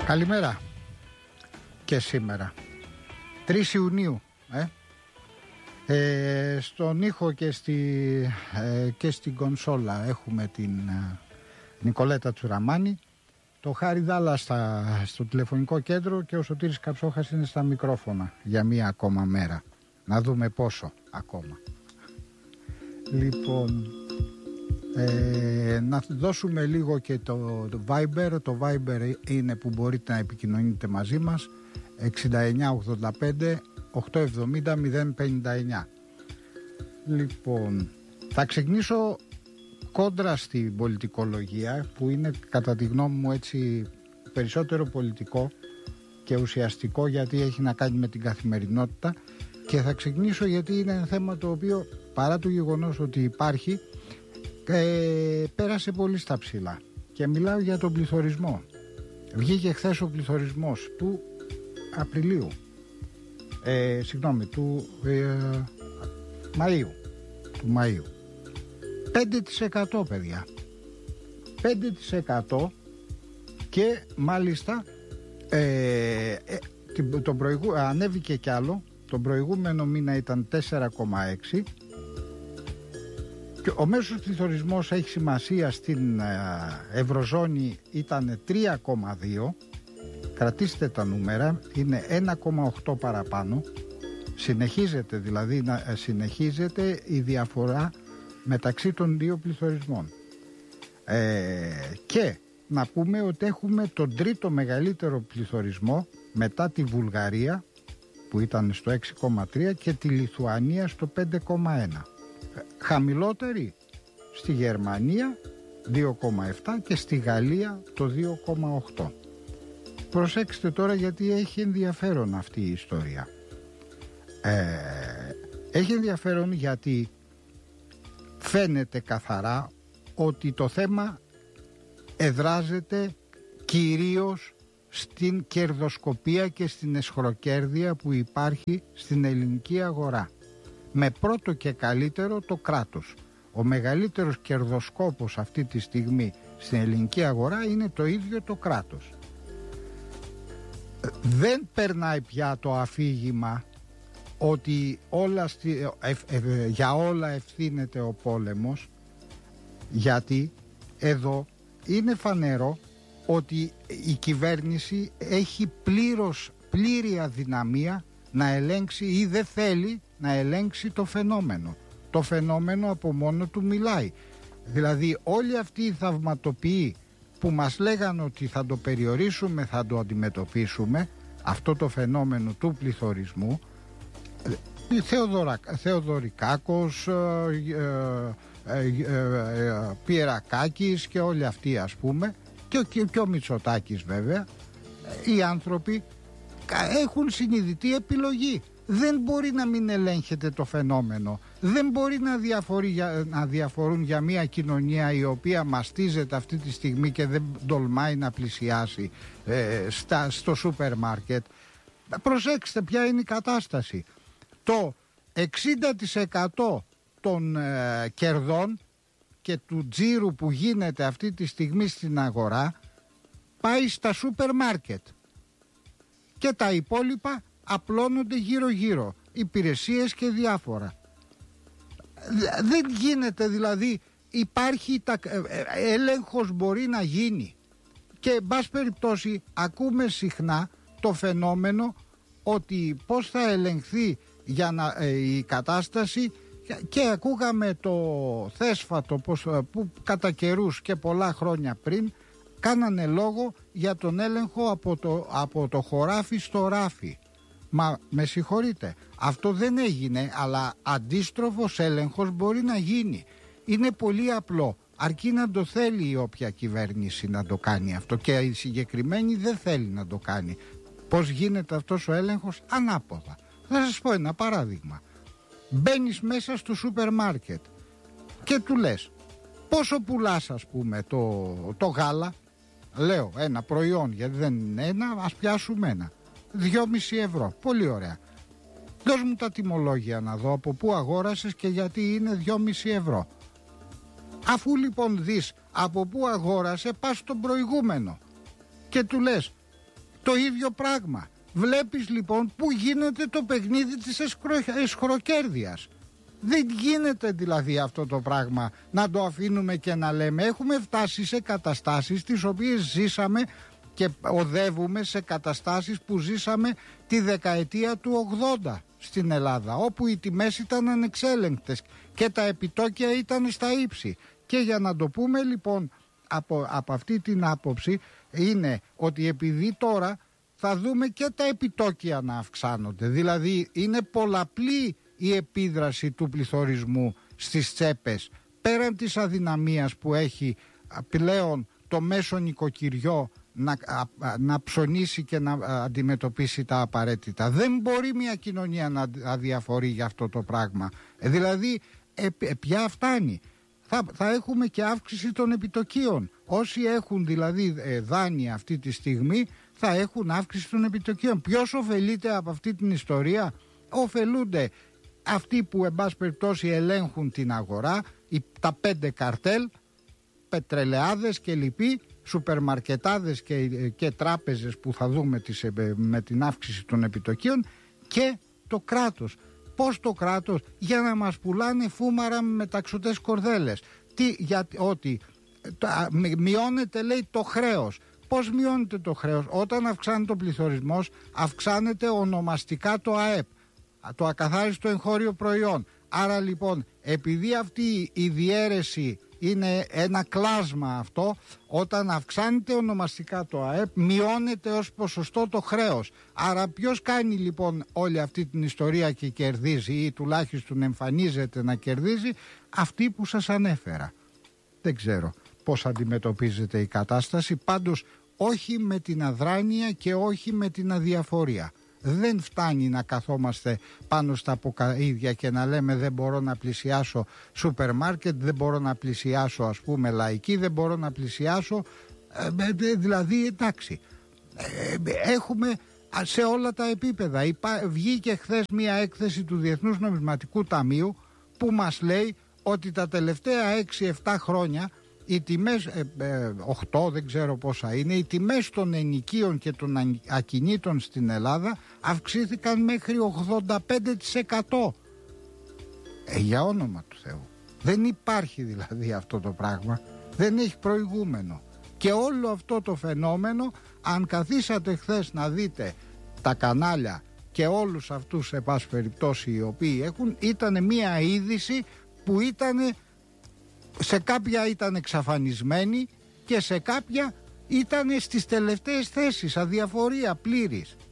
Καλημέρα και σήμερα 3 Ιουνίου στον ήχο και στην κονσόλα έχουμε την Νικολέτα Τσουραμάνη, το Χάρη Δάλα στο τηλεφωνικό κέντρο και ο Σωτήρης Καψόχας είναι στα μικρόφωνα για μία ακόμα μέρα. Να δούμε πόσο ακόμα. Λοιπόν, να δώσουμε λίγο και το Viber. Το Viber είναι που μπορείτε να επικοινωνείτε μαζί μας, 6985 870 059. Λοιπόν, θα ξεκινήσω κόντρα στην πολιτικολογία, που είναι κατά τη γνώμη μου έτσι περισσότερο πολιτικό και ουσιαστικό, γιατί έχει να κάνει με την καθημερινότητα, και θα ξεκινήσω γιατί είναι ένα θέμα το οποίο, παρά το γεγονός ότι υπάρχει, πέρασε πολύ στα ψηλά, και μιλάω για τον πληθωρισμό. Βγήκε χθες ο πληθωρισμός του Απριλίου, του Μαΐου, 5% παιδιά, 5%, και μάλιστα ανέβηκε κι άλλο. Τον προηγούμενο μήνα ήταν 4,6 και ο μέσος πληθωρισμός, έχει σημασία, στην Ευρωζώνη ήταν 3,2. Κρατήστε τα νούμερα, είναι 1,8 παραπάνω. Συνεχίζεται δηλαδή συνεχίζεται η διαφορά μεταξύ των δύο πληθωρισμών. Και να πούμε ότι έχουμε τον τρίτο μεγαλύτερο πληθωρισμό μετά τη Βουλγαρία, που ήταν στο 6,3, και τη Λιθουανία στο 5,1. Χαμηλότερη στη Γερμανία 2,7 και στη Γαλλία το 2,8. Προσέξτε τώρα, γιατί έχει ενδιαφέρον αυτή η ιστορία. Έχει ενδιαφέρον γιατί φαίνεται καθαρά ότι το θέμα εδράζεται κυρίως στην κερδοσκοπία και στην εσχροκέρδεια που υπάρχει στην ελληνική αγορά, με πρώτο και καλύτερο το κράτος. Ο μεγαλύτερος κερδοσκόπος αυτή τη στιγμή στην ελληνική αγορά είναι το ίδιο το κράτος. Δεν περνάει πια το αφήγημα ότι για όλα ευθύνεται ο πόλεμος, γιατί εδώ είναι φανερό ότι η κυβέρνηση έχει πλήρη αδυναμία να ελέγξει, ή δεν θέλει να ελέγξει το φαινόμενο. Το φαινόμενο από μόνο του μιλάει. Δηλαδή όλοι αυτοί οι θαυματοποιοί που μας λέγανε ότι θα το περιορίσουμε, θα το αντιμετωπίσουμε, αυτό το φαινόμενο του πληθωρισμού, Θεοδωρικάκος, Πιερακάκης και όλοι αυτοί, ας πούμε, και ο Μητσοτάκης βέβαια, οι άνθρωποι έχουν συνειδητή επιλογή. Δεν μπορεί να μην ελέγχεται το φαινόμενο. Δεν μπορεί να διαφορούν για μια κοινωνία η οποία μαστίζεται αυτή τη στιγμή και δεν τολμάει να πλησιάσει στο σούπερ μάρκετ. Προσέξτε ποια είναι η κατάσταση. Το 60% των κερδών και του τζίρου που γίνεται αυτή τη στιγμή στην αγορά πάει στα σούπερ μάρκετ, και τα υπόλοιπα απλώνονται γύρω-γύρω, υπηρεσίες και διάφορα. Δεν γίνεται, δηλαδή υπάρχει έλεγχος, μπορεί να γίνει, και εν πάση περιπτώσει ακούμε συχνά το φαινόμενο ότι πώς θα ελεγχθεί η κατάσταση, και ακούγαμε το Θέσφατο που κατά καιρούς και πολλά χρόνια πριν κάνανε λόγο για τον έλεγχο από το χωράφι στο ράφι. Μα με συγχωρείτε, αυτό δεν έγινε, αλλά αντίστροφος έλεγχος μπορεί να γίνει. Είναι πολύ απλό, αρκεί να το θέλει η όποια κυβέρνηση να το κάνει αυτό, και η συγκεκριμένη δεν θέλει να το κάνει. Πώς γίνεται αυτός ο έλεγχος? Ανάποδα. Θα σας πω ένα παράδειγμα. Μπαίνεις μέσα στο σούπερ μάρκετ και του λες πόσο πουλάς, ας πούμε, το γάλα. Λέω ένα προϊόν, γιατί δεν είναι ένα, ας πιάσουμε ένα, 2,5 ευρώ. Πολύ ωραία. Δώσ' μου τα τιμολόγια να δω από πού αγόρασες και γιατί είναι 2,5 ευρώ. Αφού λοιπόν δεις από πού αγόρασε, πας στον προηγούμενο και του λες Το ίδιο πράγμα. Βλέπεις λοιπόν που γίνεται το παιχνίδι της εσχροκέρδειας. Δεν γίνεται δηλαδή αυτό το πράγμα να το αφήνουμε και να λέμε. Έχουμε φτάσει σε καταστάσεις τις οποίες ζήσαμε και οδεύουμε σε καταστάσεις που ζήσαμε τη δεκαετία του 80 στην Ελλάδα, όπου οι τιμές ήταν ανεξέλεγκτες και τα επιτόκια ήταν στα ύψη. Και για να το πούμε λοιπόν από αυτή την άποψη είναι ότι επειδή τώρα θα δούμε και τα επιτόκια να αυξάνονται, δηλαδή είναι πολλαπλή η επίδραση του πληθωρισμού στις τσέπες, πέραν της αδυναμίας που έχει πλέον το μέσο νοικοκυριό να ψωνίσει και να αντιμετωπίσει τα απαραίτητα. Δεν μπορεί μια κοινωνία να αδιαφορεί για αυτό το πράγμα. Δηλαδή πια φτάνει. Θα έχουμε και αύξηση των επιτοκίων. Όσοι έχουν δηλαδή δάνεια αυτή τη στιγμή θα έχουν αύξηση των επιτοκίων. Ποιος ωφελείται από αυτή την ιστορία? Ωφελούνται αυτοί που εν πάση περιπτώσει ελέγχουν την αγορά, τα 5 καρτέλ, πετρελαιάδες και λοιποί, σούπερμαρκετάδες και τράπεζες που θα δούμε με την αύξηση των επιτοκίων, και το κράτος. Πώς το κράτος? Για να μας πουλάνε φούμαρα με μεταξωτές κορδέλες. Ότι μειώνεται, λέει, το χρέος. Πώς μειώνεται το χρέος? Όταν αυξάνεται ο πληθωρισμός, αυξάνεται ονομαστικά το ΑΕΠ, το ακαθάριστο εγχώριο προϊόν. Άρα λοιπόν, επειδή αυτή η διαίρεση είναι ένα κλάσμα αυτό, όταν αυξάνεται ονομαστικά το ΑΕΠ, μειώνεται ως ποσοστό το χρέος. Άρα ποιος κάνει λοιπόν όλη αυτή την ιστορία και κερδίζει, ή τουλάχιστον εμφανίζεται να κερδίζει? Αυτοί που σας ανέφερα. Δεν ξέρω πώς αντιμετωπίζεται η κατάσταση, πάντως όχι με την αδράνεια και όχι με την αδιαφορία. Δεν φτάνει να καθόμαστε πάνω στα ποκαίδια και να λέμε δεν μπορώ να πλησιάσω σούπερ μάρκετ, δεν μπορώ να πλησιάσω ας πούμε λαϊκή, δεν μπορώ να πλησιάσω, δηλαδή εντάξει, έχουμε σε όλα τα επίπεδα. Βγήκε χθες μια έκθεση του Διεθνούς Νομισματικού Ταμείου που μας λέει ότι τα τελευταία 6-7 χρόνια οι τιμές, 8 δεν ξέρω πόσα είναι, οι τιμές των ενοικίων και των ακινήτων στην Ελλάδα αυξήθηκαν μέχρι 85%. Για όνομα του Θεού. Δεν υπάρχει δηλαδή αυτό το πράγμα. Δεν έχει προηγούμενο. Και όλο αυτό το φαινόμενο, αν καθίσατε χθες να δείτε τα κανάλια και όλους αυτούς σε πάση περιπτώσει οι οποίοι έχουν, ήταν μια είδηση που σε κάποια ήταν εξαφανισμένη και σε κάποια ήταν στις τελευταίες θέσεις, αδιαφορία πλήρης.